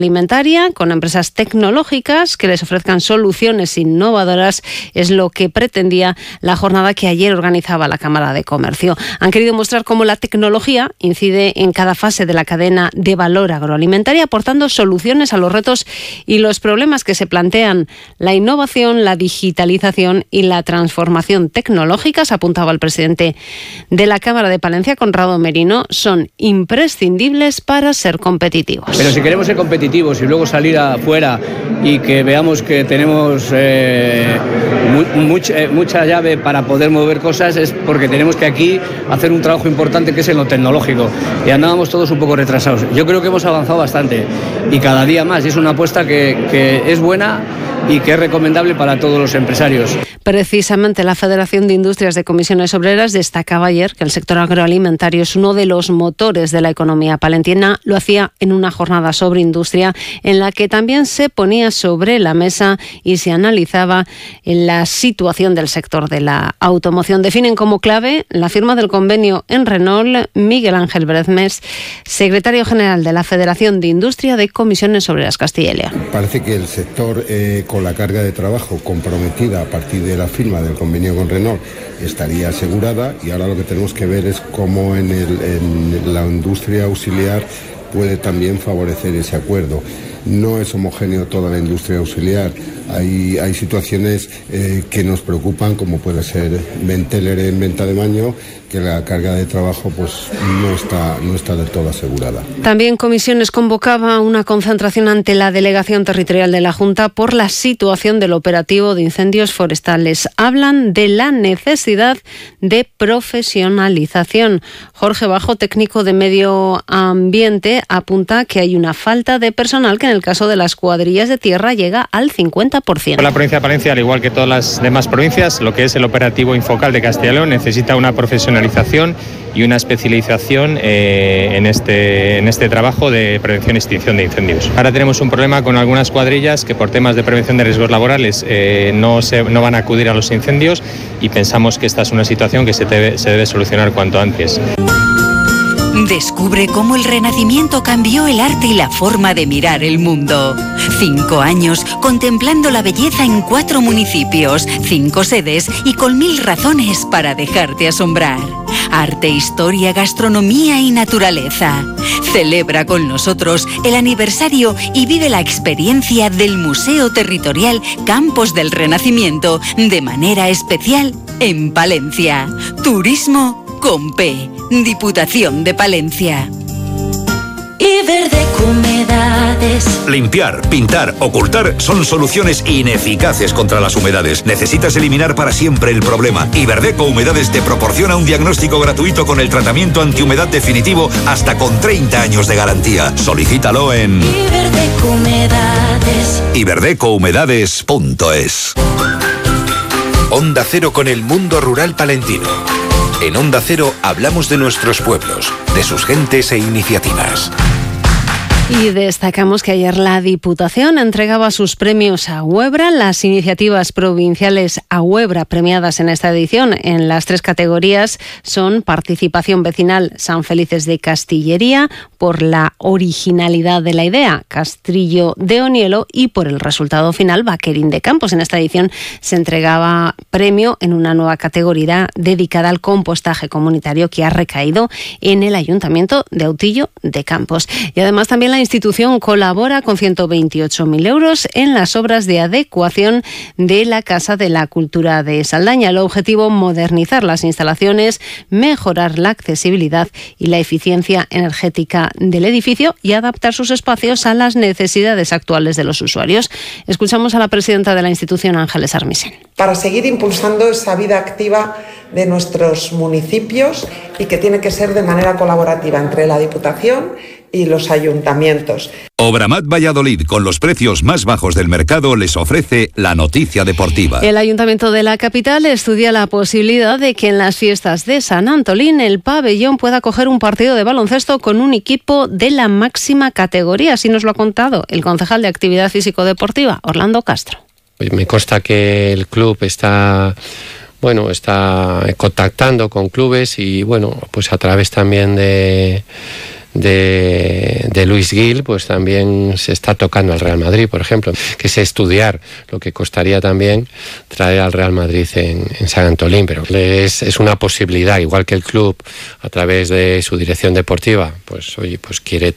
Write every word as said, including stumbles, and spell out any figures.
alimentaria con empresas tecnológicas que les ofrezcan soluciones innovadoras es lo que pretendía la jornada que ayer organizaba la Cámara de Comercio. Han querido mostrar cómo la tecnología incide en cada fase de la cadena de valor agroalimentaria, aportando soluciones a los retos y los problemas que se plantean. La innovación, la digitalización y la transformación tecnológica, se apuntaba el presidente de la Cámara de Palencia, Conrado Merino, son imprescindibles para ser competitivos. Pero si queremos ser competitivos y luego salir afuera y que veamos que tenemos eh, mu- much, eh, mucha llave para poder mover cosas, es porque tenemos que aquí hacer un trabajo importante que es en lo tecnológico, y andábamos todos un poco retrasados. Yo creo que hemos avanzado bastante y cada día más, y es una apuesta que, que es buena y que es recomendable para todos los empresarios. Precisamente la Federación de Industrias de Comisiones Obreras destacaba ayer que el sector agroalimentario es uno de los motores de la economía palentina. Lo hacía en una jornada sobre industria en la que también se ponía sobre la mesa y se analizaba la situación del sector de la automoción. Definen como clave la firma del convenio en Renault. Miguel Ángel Brezmes, secretario general de la Federación de Industria de Comisiones Obreras Castilla y León. Parece que el sector, eh, con la carga de trabajo comprometida a partir de la firma del convenio con Renault, estaría asegurada, y ahora lo que tenemos que ver es cómo en, el, en la industria auxiliar puede también favorecer ese acuerdo. No es homogéneo toda la industria auxiliar. Hay, hay situaciones eh, que nos preocupan, como puede ser Benteler en venta de Maño, que la carga de trabajo pues no está, no está del todo asegurada. También Comisiones convocaba una concentración ante la Delegación Territorial de la Junta por la situación del operativo de incendios forestales. Hablan de la necesidad de profesionalización. Jorge Bajo, técnico de Medio Ambiente, apunta que hay una falta de personal que en el caso de las cuadrillas de tierra llega al cincuenta por ciento. La provincia de Palencia, al igual que todas las demás provincias, lo que es el operativo Infocal de Castilla y León necesita una profesionalización y una especialización eh, en, este, en este trabajo de prevención y extinción de incendios. Ahora tenemos un problema con algunas cuadrillas que por temas de prevención de riesgos laborales eh, no, se, no van a acudir a los incendios, y pensamos que esta es una situación que se debe, se debe solucionar cuanto antes. Descubre cómo el Renacimiento cambió el arte y la forma de mirar el mundo. Cinco años contemplando la belleza en cuatro municipios, cinco sedes y con mil razones para dejarte asombrar. Arte, historia, gastronomía y naturaleza. Celebra con nosotros el aniversario y vive la experiencia del Museo Territorial Campos del Renacimiento de manera especial en Palencia. Turismo con P. Diputación de Palencia. Iberdeco Humedades. Limpiar, pintar, ocultar son soluciones ineficaces contra las humedades. Necesitas eliminar para siempre el problema. Iberdeco Humedades te proporciona un diagnóstico gratuito con el tratamiento antihumedad definitivo hasta con treinta años de garantía. Solicítalo en Iberdeco Humedades. iberdeco humedades punto es. Onda Cero con el mundo rural palentino. En Onda Cero hablamos de nuestros pueblos, de sus gentes e iniciativas. Y destacamos que ayer la Diputación entregaba sus premios a Huebra. Las iniciativas provinciales a Huebra premiadas en esta edición en las tres categorías son Participación Vecinal San Felices de Castillería, por la originalidad de la idea, Castrillo de Onielo, y por el resultado final, Vaquerín de Campos. En esta edición se entregaba premio en una nueva categoría dedicada al compostaje comunitario que ha recaído en el Ayuntamiento de Autillo de Campos. Y además también la institución colabora con ciento veintiocho mil euros en las obras de adecuación de la Casa de la Cultura de Saldaña. El objetivo, modernizar las instalaciones, mejorar la accesibilidad y la eficiencia energética del edificio y adaptar sus espacios a las necesidades actuales de los usuarios. Escuchamos a la presidenta de la institución, Ángeles Armisen. Para seguir impulsando esa vida activa de nuestros municipios, y que tiene que ser de manera colaborativa entre la Diputación y los ayuntamientos. Obramat Valladolid, con los precios más bajos del mercado, les ofrece la noticia deportiva. El Ayuntamiento de la capital estudia la posibilidad de que en las fiestas de San Antolín el pabellón pueda acoger un partido de baloncesto con un equipo de la máxima categoría. Así nos lo ha contado el concejal de Actividad Físico-Deportiva, Orlando Castro. Me consta que el club está... Bueno, está contactando con clubes y, bueno, pues a través también de, de, de Luis Gil, pues también se está tocando al Real Madrid, por ejemplo, que es estudiar lo que costaría también traer al Real Madrid en, en San Antolín, pero es, es una posibilidad, igual que el club a través de su dirección deportiva, pues oye, pues quiere